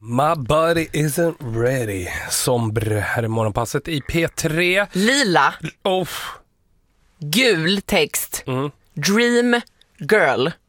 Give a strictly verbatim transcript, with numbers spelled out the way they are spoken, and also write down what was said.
My body isn't ready. Somber här i morgonpasset i P tre. Lila. Oh. Gul text. Mm. Dream girl.